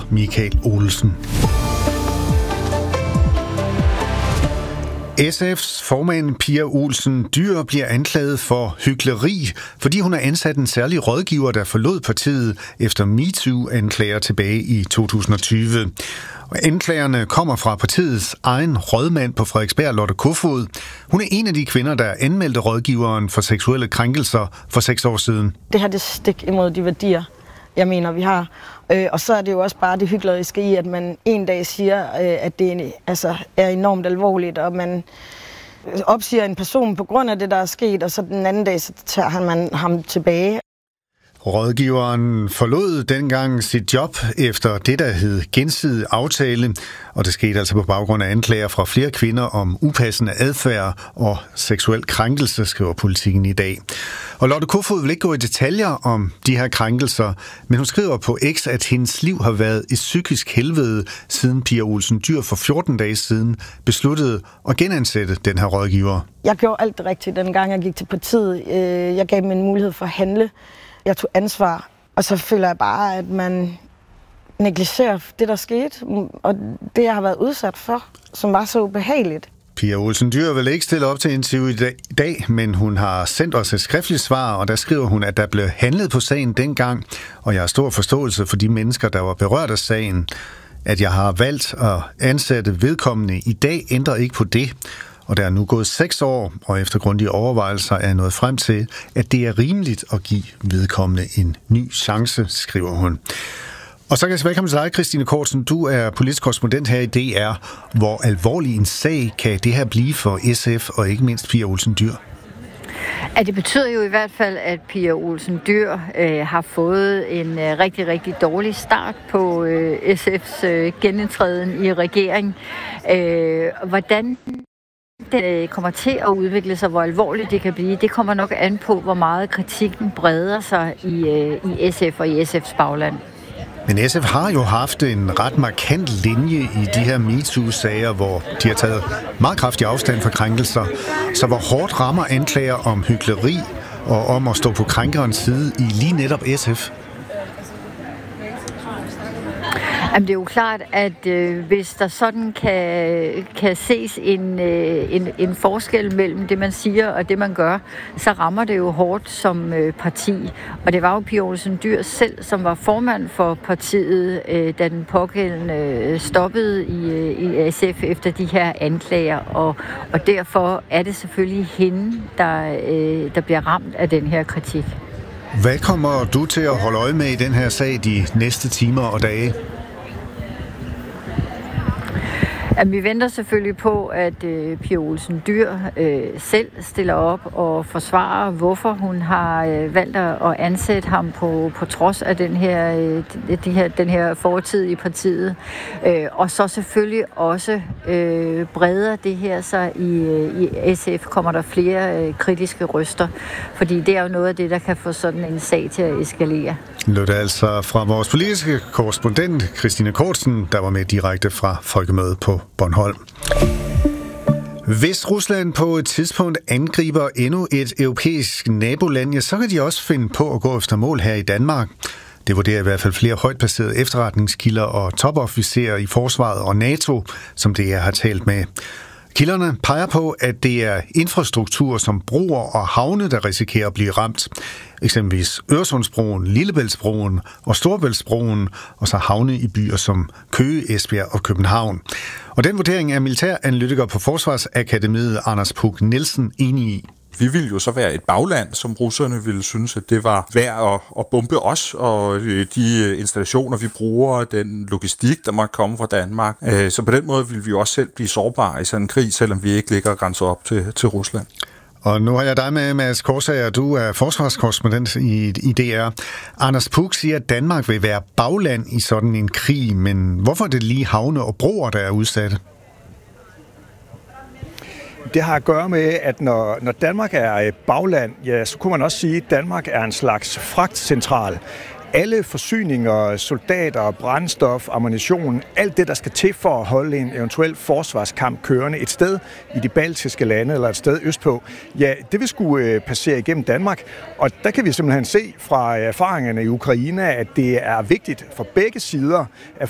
Michael Olsen. SF's formand Pia Olsen Dyhr bliver anklaget for hykleri, fordi hun er ansat en særlig rådgiver, der forlod partiet efter MeToo-anklager tilbage i 2020. Anklagerne kommer fra partiets egen rådmand på Frederiksberg, Lotte Kofod. Hun er en af de kvinder, der anmeldte rådgiveren for seksuelle krænkelser for 6 år siden. Det her det stik imod de værdier, jeg mener, vi har. Og så er det jo også bare det hykleriske i, at man en dag siger, at det er enormt alvorligt, og man opsiger en person på grund af det, der er sket, og så den anden dag, så tager man ham tilbage. Rådgiveren forlod dengang sit job efter det, der hed gensidig aftale, og det skete altså på baggrund af anklager fra flere kvinder om upassende adfærd og seksuel krænkelse, skriver Politikken i dag. Og Lotte Kofod vil ikke gå i detaljer om de her krænkelser, men hun skriver på X, at hendes liv har været et psykisk helvede, siden Pia Olsen Dyhr for 14 dage siden besluttede at genansætte den her rådgiver. Jeg gjorde alt det rigtigt, dengang jeg gik til partiet. Jeg gav dem en mulighed for at handle. Jeg tog ansvar, og så føler jeg bare, at man negligerer det, der skete, og det, jeg har været udsat for, som var så ubehageligt. Pia Olsen Dyhr vil ikke stille op til interview i dag, men hun har sendt os et skriftligt svar, og der skriver hun, at der blev handlet på sagen dengang, og jeg har stor forståelse for de mennesker, der var berørt af sagen. At jeg har valgt at ansætte vedkommende i dag, ændrer ikke på det. Og der er nu gået 6 år, og efter grundige overvejelser er jeg nået frem til, at det er rimeligt at give vedkommende en ny chance, skriver hun. Og så kan jeg sige velkommen til dig, Christine Kortsen. Du er politisk korrespondent her i DR. Hvor alvorlig en sag kan det her blive for SF og ikke mindst Pia Olsen Dyhr? Ja, det betyder jo i hvert fald, at Pia Olsen Dyhr har fået en rigtig, rigtig dårlig start på SF's genindtræden i regeringen. Hvordan det kommer til at udvikle sig, hvor alvorligt det kan blive, det kommer nok an på, hvor meget kritikken breder sig i SF og i SF's bagland. Men SF har jo haft en ret markant linje i de her MeToo-sager, hvor de har taget meget kraftig afstand fra krænkelser. Så hvor hårdt rammer anklager om hykleri og om at stå på krænkerens side i lige netop SF? Jamen, det er jo klart, at hvis der sådan kan ses en forskel mellem det, man siger og det, man gør, så rammer det jo hårdt som parti. Og det var jo Pia Olsen Dyhr selv, som var formand for partiet, da den pågældende stoppede i SF efter de her anklager. Og derfor er det selvfølgelig hende, der bliver ramt af den her kritik. Hvad kommer du til at holde øje med i den her sag de næste timer og dage? Jamen, vi venter selvfølgelig på, at Pia Olsen Dyhr selv stiller op og forsvarer, hvorfor hun har valgt at ansætte ham på trods af den her fortid i partiet. Og så selvfølgelig også breder det her sig i SF, kommer der flere kritiske røster, fordi det er jo noget af det, der kan få sådan en sag til at eskalere. Lød altså fra vores politiske korrespondent Christine Kortsen, der var med direkte fra Folkemødet på Bornholm. Hvis Rusland på et tidspunkt angriber endnu et europæisk naboland, ja, så kan de også finde på at gå efter mål her i Danmark. Det vurderer i hvert fald flere højt placerede efterretningskilder og topofficerer i forsvaret og NATO, som det har talt med. Kilderne peger på, at det er infrastruktur som broer og havne, der risikerer at blive ramt. Eksempelvis Øresundsbroen, Lillebæltsbroen og Storebæltsbroen, og så havne i byer som Køge, Esbjerg og København. Og den vurdering er militæranalytiker på Forsvarsakademiet Anders Puk Nielsen enig i. Vi ville jo så være et bagland, som russerne ville synes, at det var værd at bombe os, og de installationer, vi bruger, den logistik, der måtte komme fra Danmark. Så på den måde ville vi jo også selv blive sårbare i sådan en krig, selvom vi ikke ligger grænser op til Rusland. Og nu har jeg dig med, Mads Korsager. Du er forsvarskorrespondent i DR. Anders Puk siger, at Danmark vil være bagland i sådan en krig, men hvorfor er det lige havne og broer, der er udsatte? Det har at gøre med, at når Danmark er bagland, ja, så kunne man også sige, at Danmark er en slags fragtcentral. Alle forsyninger, soldater, brændstof, ammunition, alt det, der skal til for at holde en eventuel forsvarskamp kørende et sted i de baltiske lande eller et sted østpå, ja, det vil skulle passere igennem Danmark. Og der kan vi simpelthen se fra erfaringerne i Ukraine, at det er vigtigt for begge sider at